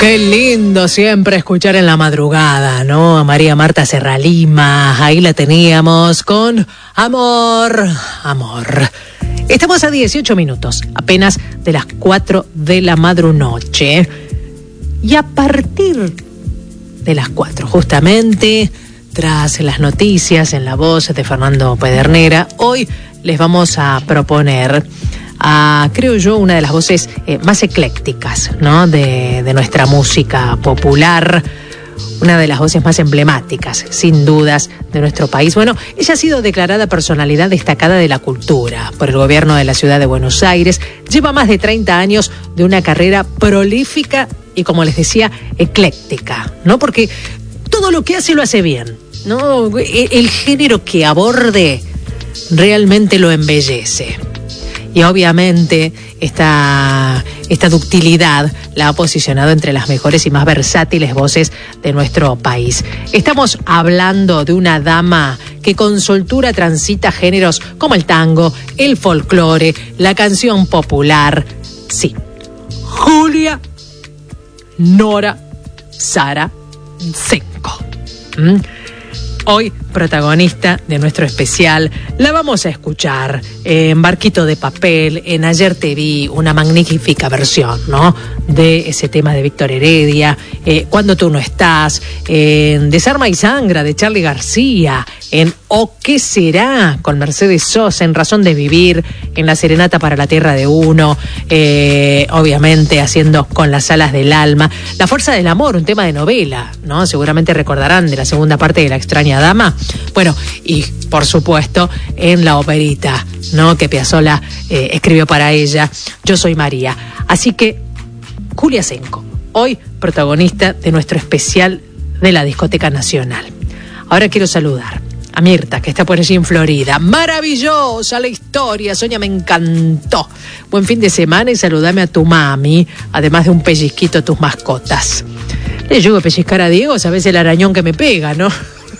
Qué lindo siempre escuchar en la madrugada, ¿no? A María Marta Serralima, ahí la teníamos con Amor, Amor. Estamos a 18 minutos, apenas de las 4 de la madrunoche. Y a partir de las 4, justamente, tras las noticias en la voz de Fernando Pedernera, hoy les vamos a proponer creo yo, una de las voces más eclécticas, ¿no? de nuestra música popular, una de las voces más emblemáticas, sin dudas, de nuestro país. Bueno, ella ha sido declarada personalidad destacada de la cultura por el gobierno de la ciudad de Buenos Aires, lleva más de 30 años de una carrera prolífica y, como les decía, ecléctica, ¿no? Porque todo lo que hace lo hace bien, ¿no? El género que aborde realmente lo embellece. Y obviamente esta ductilidad la ha posicionado entre las mejores y más versátiles voces de nuestro país. Estamos hablando de una dama que con soltura transita géneros como el tango, el folclore, la canción popular. Sí, Julia Nora Sarasenko. Hoy, protagonista de nuestro especial, la vamos a escuchar en Barquito de Papel, en Ayer Te Vi, una magnífica versión, ¿no? De ese tema de Víctor Heredia, Cuando tú no estás, en Desarma y Sangra de Charly García, en O qué será con Mercedes Sosa, en Razón de Vivir, en La Serenata para la Tierra de Uno, obviamente haciendo Con las alas del alma, La fuerza del amor, un tema de novela, ¿no? Seguramente recordarán de la segunda parte de La extraña dama. Bueno, y por supuesto en la operita, ¿no? Que Piazzolla escribió para ella, Yo soy María. Así que Julia Senko, hoy protagonista de nuestro especial de la Discoteca Nacional. Ahora quiero saludar a Mirta, que está por allí en Florida. Maravillosa la historia, Sonia, me encantó. Buen fin de semana y saludame a tu mami, además de un pellizquito a tus mascotas. Le llego a pellizcar a Diego, sabes el arañón que me pega, ¿no?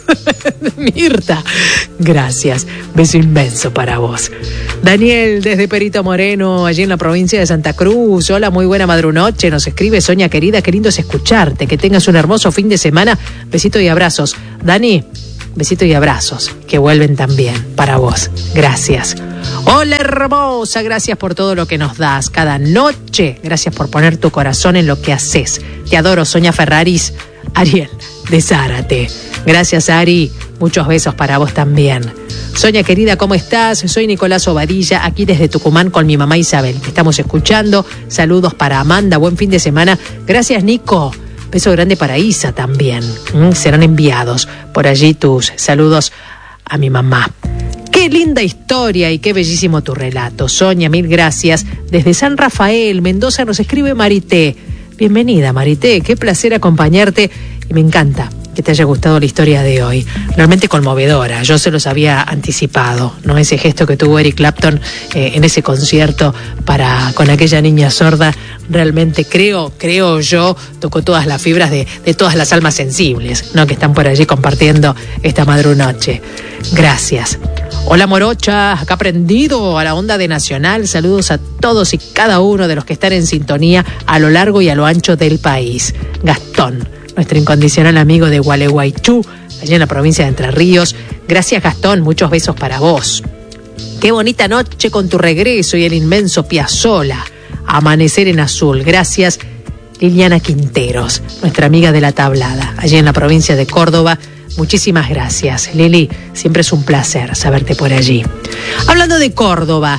Mirta, gracias, beso inmenso para vos. Daniel desde Perito Moreno, allí en la provincia de Santa Cruz. Hola, muy buena madrunoche, nos escribe Sonia querida, qué lindo es escucharte, que tengas un hermoso fin de semana, besito y abrazos. Dani, besito y abrazos, que vuelven también para vos, gracias. Hola hermosa, gracias por todo lo que nos das cada noche, gracias por poner tu corazón en lo que haces. Te adoro, Sonia Ferraris. Ariel de Zárate. Gracias, Ari. Muchos besos para vos también. Sonia querida, ¿cómo estás? Soy Nicolás Obadilla, aquí desde Tucumán con mi mamá Isabel. Te estamos escuchando. Saludos para Amanda. Buen fin de semana. Gracias, Nico. Beso grande para Isa también. Serán enviados por allí tus saludos a mi mamá. Qué linda historia y qué bellísimo tu relato. Sonia, mil gracias. Desde San Rafael, Mendoza, nos escribe Marité. Bienvenida, Marité, qué placer acompañarte y me encanta que te haya gustado la historia de hoy. Realmente conmovedora, yo se los había anticipado, ¿no? Ese gesto que tuvo Eric Clapton en ese concierto con aquella niña sorda, realmente creo yo, tocó todas las fibras de todas las almas sensibles, ¿no? Que están por allí compartiendo esta madrunoche. Gracias. Hola Morocha, acá prendido a la onda de Nacional. Saludos a todos y cada uno de los que están en sintonía a lo largo y a lo ancho del país. Gastón, nuestro incondicional amigo de Gualeguaychú, allá en la provincia de Entre Ríos. Gracias Gastón, muchos besos para vos. Qué bonita noche con tu regreso y el inmenso Piazzolla. Amanecer en azul. Gracias Liliana Quinteros, nuestra amiga de la tablada, allá en la provincia de Córdoba. Muchísimas gracias, Lili. Siempre es un placer saberte por allí. Hablando de Córdoba,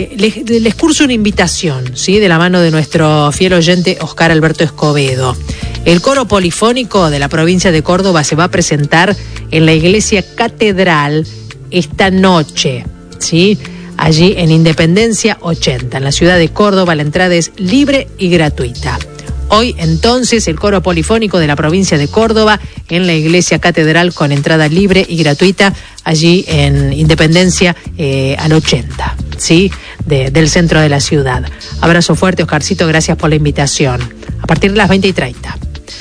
les curso una invitación, ¿sí? De la mano de nuestro fiel oyente Oscar Alberto Escobedo. El coro polifónico de la provincia de Córdoba se va a presentar en la iglesia catedral esta noche, ¿sí? Allí en Independencia 80, en la ciudad de Córdoba. La entrada es libre y gratuita. Hoy, entonces, el coro polifónico de la provincia de Córdoba en la iglesia catedral con entrada libre y gratuita allí en Independencia al 80, ¿sí? Del centro de la ciudad. Abrazo fuerte, Oscarcito, gracias por la invitación. A partir de las 20:30.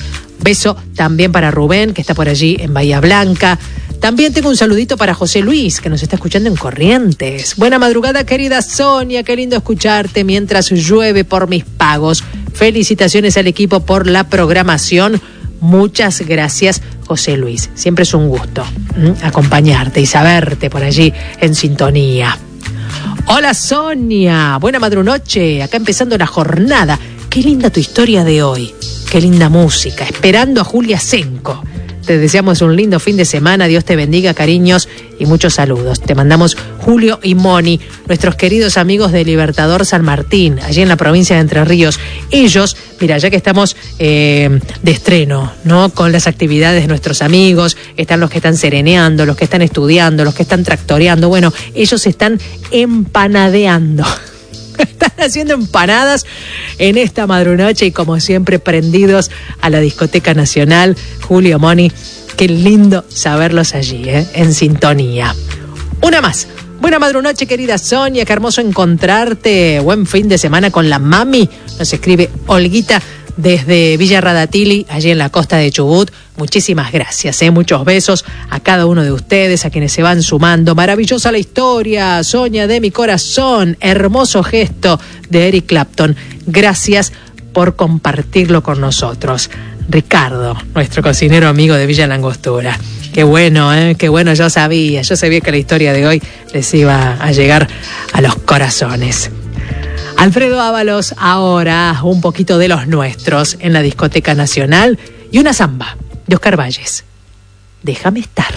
Beso también para Rubén, que está por allí en Bahía Blanca. También tengo un saludito para José Luis, que nos está escuchando en Corrientes. Buena madrugada, querida Sonia, qué lindo escucharte mientras llueve por mis pagos. Felicitaciones al equipo por la programación. Muchas gracias, José Luis. Siempre es un gusto acompañarte y saberte por allí en sintonía. Hola, Sonia. Buena madrunoche. Acá empezando la jornada. Qué linda tu historia de hoy. Qué linda música. Esperando a Julia Senco. Te deseamos un lindo fin de semana. Dios te bendiga, cariños y muchos saludos. Te mandamos Julio y Moni, nuestros queridos amigos de Libertador San Martín, allí en la provincia de Entre Ríos. Ellos, mira, ya que estamos de estreno, ¿no? Con las actividades de nuestros amigos, están los que están sereneando, los que están estudiando, los que están tractoreando. Bueno, ellos están empanadeando. Están haciendo empanadas en esta madrunoche y como siempre prendidos a la Discoteca Nacional. Julio, Moni, qué lindo saberlos allí, en sintonía. Una más. Buena madrunoche, querida Sonia, qué hermoso encontrarte. Buen fin de semana con la mami. Nos escribe Olguita desde Villa Radatili, allí en la costa de Chubut. Muchísimas gracias, muchos besos a cada uno de ustedes, a quienes se van sumando. Maravillosa la historia, Sonia, de mi corazón. Hermoso gesto de Eric Clapton. Gracias por compartirlo con nosotros. Ricardo, nuestro cocinero amigo de Villa Langostura. Qué bueno, qué bueno, yo sabía que la historia de hoy les iba a llegar a los corazones. Alfredo Ábalos, ahora un poquito de los nuestros en la Discoteca Nacional y una samba de Oscar Valles. Déjame estar.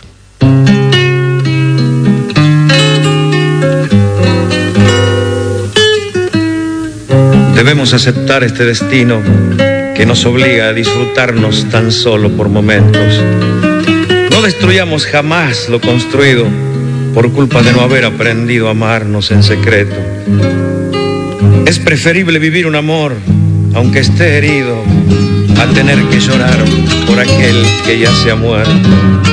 Debemos aceptar este destino que nos obliga a disfrutarnos tan solo por momentos. No destruyamos jamás lo construido por culpa de no haber aprendido a amarnos en secreto. Es preferible vivir un amor, aunque esté herido, a tener que llorar por aquel que ya se ha muerto.